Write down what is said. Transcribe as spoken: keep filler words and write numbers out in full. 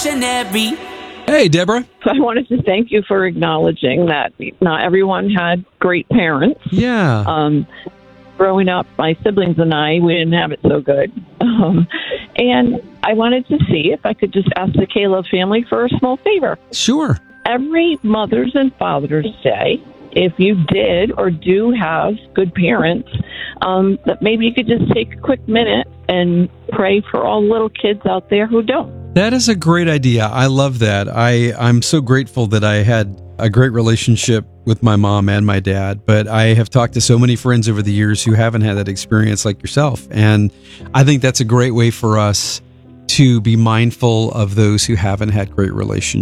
revolutionary. Hey, Deborah. So I wanted to thank you for acknowledging that not everyone had great parents. Yeah. Um, growing up, my siblings and I, we didn't have it so good. Um, and I wanted to see if I could just ask the Caleb family for a small favor. Sure. Every Mother's and Father's Day, if you did or do have good parents, um, that maybe you could just take a quick minute and pray for all little kids out there who don't. That is a great idea. I love that. I, I'm so grateful that I had a great relationship with my mom and my dad, but I have talked to so many friends over the years who haven't had that experience like yourself. And I think that's a great way for us to be mindful of those who haven't had great relationships.